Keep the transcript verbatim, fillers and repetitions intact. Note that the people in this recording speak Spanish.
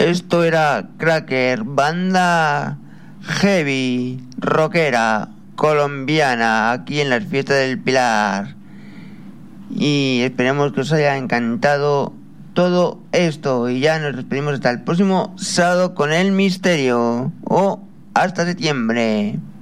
Esto era Cracker, banda heavy, rockera, colombiana, aquí en las fiestas del Pilar. Y esperemos que os haya encantado todo esto. Y ya nos despedimos hasta el próximo sábado con el misterio. O hasta septiembre.